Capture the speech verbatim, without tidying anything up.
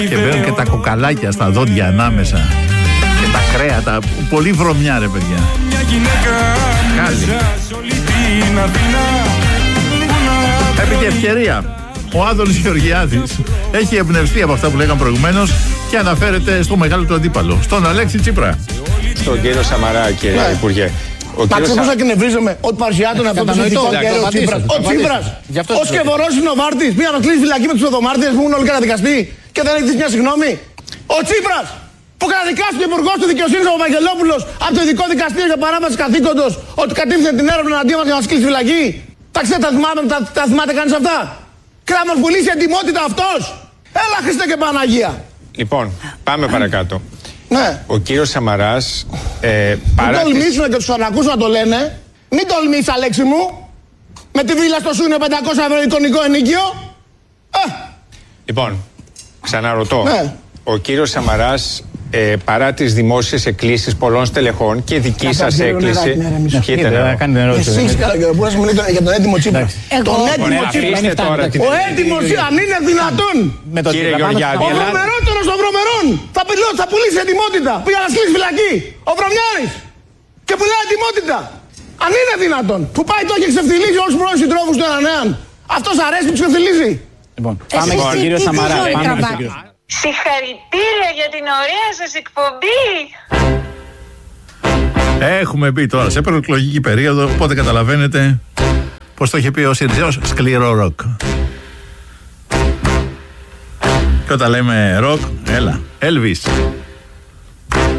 Και μπαίνουν και τα κοκαλάκια στα δόντια ανάμεσα. Και τα κρέατα. Πολύ βρωμιά, ρε παιδιά. Χάλι. Επί τη ευκαιρία, ο Άδωνης Γεωργιάδης έχει εμπνευστεί από αυτά που λέγαμε προηγουμένως και αναφέρεται στο μεγάλο του αντίπαλο, στον Αλέξη Τσίπρα. Στον κύριο Σαμαρά, κύριε ναι. Υπουργέ. Μα ξέρω πώς εκνευρίζομαι ότι παρουσιάτων αυτό το συνθηκό ο Τσίπρας. Ο Τσίπρας, ο σκευωρός είναι ο βάρτης. Μία να κλείσει φυλακή με τους οδομάρτυρες που έχουν όλοι καταδικαστεί και δεν έχει δει μια συγγνώμη. Ο Τσίπρας που καταδικάστηκε υπουργός του δικαιοσύνης ο Βαγγελόπουλος από το ειδικό δικαστήριο για παράβαση καθήκοντος ότι κατήφθηνε την έρευνα εναντίον μας για να μας κλείσει φυλακή. Τα ξέρετε, τα θυμάται, τα, τα θυμάται κανείς αυτά. Και να μας πουλήσει εντιμότητα αυτός. Έλα Χριστέ και Παναγία. Λοιπόν, πάμε παρακάτω. Ναι. Ο κύριος Σαμαράς ε, παρά μην τολμήσουν και τους ανακούς να το λένε. Μην τολμήσεις, Αλέξη μου. Με τη βίλα στο Σούνιο πεντακόσια ευρώ εικονικό ενίκιο. Ε. Λοιπόν, ξαναρωτώ. Ναι. Ο κύριος Σαμαράς ε, παρά τις δημόσιες εκκλήσεις πολλών στελεχών και δική σας έκκληση. Πιείτε νερό. Εσείς που να μιλείτε για τον έτοιμο Τσίπρα. Τον έτοιμο Τσίπρα. Ο έτοιμος αν είναι δυνατόν. Κύριε Γεωργιάδη. Ο βρωμερότερος των βρωμερών θα πουλήσει ετοιμότητα. Πήγα να σκλείσει φυλακή. Ο Βρωμιάρης. Και πουλάει ετοιμότητα. Αν είναι δυνατόν. Που πάει το και ξεφτιλίζει όλους τους πρώην συντρόφους του έναν έναν. Αυτός αρέσει που τους ξεφτιλίζει. Λοιπόν, πάμε στον κύριο Σαμαρά. Συγχαρητήρια για την ωραία σας εκπομπή. Έχουμε πει τώρα σε προεκλογική περίοδο, οπότε καταλαβαίνετε πως το είχε πει ο Σιριζέος, σκληρό ροκ. Και όταν λέμε ροκ, έλα, Elvis.